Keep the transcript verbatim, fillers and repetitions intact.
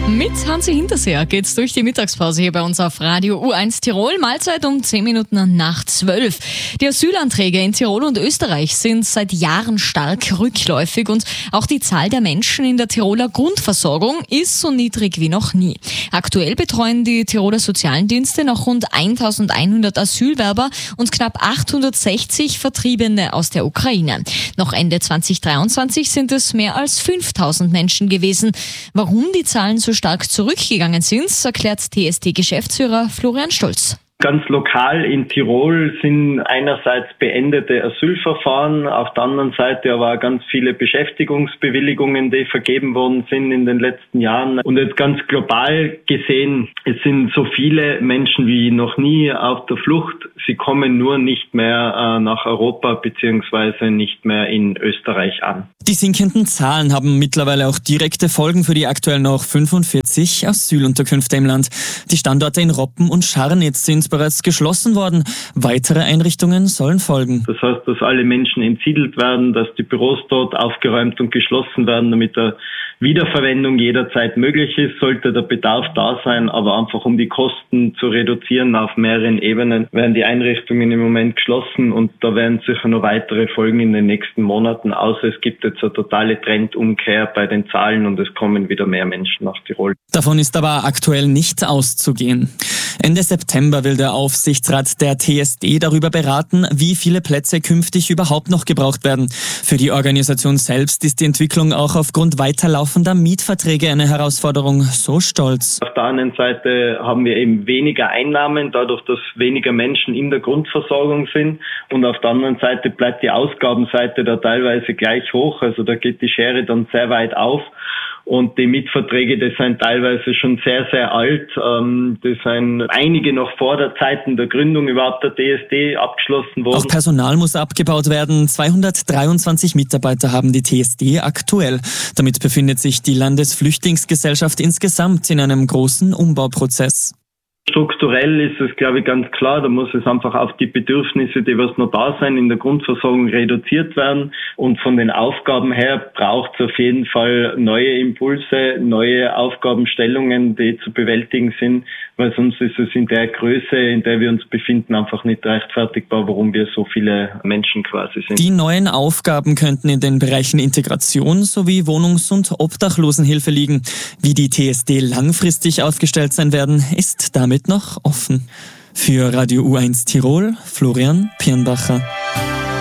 Mit Hansi Hinterseher geht's durch die Mittagspause hier bei uns auf Radio U eins Tirol. Mahlzeit um zehn Minuten nach zwölf. Die Asylanträge in Tirol und Österreich sind seit Jahren stark rückläufig und auch die Zahl der Menschen in der Tiroler Grundversorgung ist so niedrig wie noch nie. Aktuell betreuen die Tiroler Sozialdienste noch rund eintausendeinhundert Asylwerber und knapp achthundertsechzig Vertriebene aus der Ukraine. Noch Ende zweitausenddreiundzwanzig sind es mehr als fünftausend Menschen gewesen. Warum die Zahlen so stark zurückgegangen sind, erklärt T S D-Geschäftsführer Florian Stolz. Ganz lokal in Tirol sind einerseits beendete Asylverfahren, auf der anderen Seite aber auch ganz viele Beschäftigungsbewilligungen, die vergeben worden sind in den letzten Jahren. Und jetzt ganz global gesehen, es sind so viele Menschen wie noch nie auf der Flucht. Sie kommen nur nicht mehr äh, nach Europa beziehungsweise nicht mehr in Österreich an. Die sinkenden Zahlen haben mittlerweile auch direkte Folgen für die aktuell noch fünfundvierzig Asylunterkünfte im Land. Die Standorte in Roppen und Scharnitz sind bereits geschlossen worden. Weitere Einrichtungen sollen folgen. Das heißt, dass alle Menschen entsiedelt werden, dass die Büros dort aufgeräumt und geschlossen werden, damit der Wiederverwendung jederzeit möglich ist, sollte der Bedarf da sein, aber einfach um die Kosten zu reduzieren auf mehreren Ebenen, werden die Einrichtungen im Moment geschlossen und da werden sicher noch weitere Folgen in den nächsten Monaten, außer es gibt jetzt eine totale Trendumkehr bei den Zahlen und es kommen wieder mehr Menschen nach Tirol. Davon ist aber aktuell nicht auszugehen. Ende September will der Aufsichtsrat der T S D darüber beraten, wie viele Plätze künftig überhaupt noch gebraucht werden. Für die Organisation selbst ist die Entwicklung auch aufgrund weiterlaufender Mietverträge eine Herausforderung, so Stolz. Auf der anderen Seite haben wir eben weniger Einnahmen, dadurch, dass weniger Menschen in der Grundversorgung sind. Und auf der anderen Seite bleibt die Ausgabenseite da teilweise gleich hoch. Also da geht die Schere dann sehr weit auf. Und die Mietverträge, die sind teilweise schon sehr, sehr alt. Ähm, das sind einige noch vor der Zeiten der Gründung überhaupt der T S D abgeschlossen worden. Auch Personal muss abgebaut werden. zweihundertdreiundzwanzig Mitarbeiter haben die T S D aktuell. Damit befindet sich die Landesflüchtlingsgesellschaft insgesamt in einem großen Umbauprozess. Strukturell ist es, glaube ich, ganz klar, da muss es einfach auf die Bedürfnisse, die was noch da sein, in der Grundversorgung reduziert werden. Und von den Aufgaben her braucht es auf jeden Fall neue Impulse, neue Aufgabenstellungen, die zu bewältigen sind, weil sonst ist es in der Größe, in der wir uns befinden, einfach nicht rechtfertigbar, warum wir so viele Menschen quasi sind. Die neuen Aufgaben könnten in den Bereichen Integration sowie Wohnungs- und Obdachlosenhilfe liegen. Wie die T S D langfristig aufgestellt sein werden, ist damit noch offen. Für Radio U eins Tirol, Florian Pirnbacher.